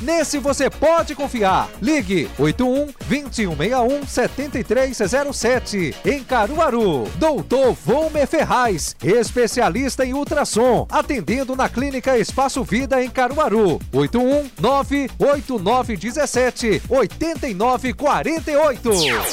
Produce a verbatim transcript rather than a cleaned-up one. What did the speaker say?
Nesse você pode confiar. Ligue oito um, dois um seis um, sete três zero sete. Em Caruaru, doutor Volmer Ferraz, especialista em ultrassom, atendendo na Clínica Espaço Vida em Caruaru. oito um nove oito nove um sete oito nove quatro oito.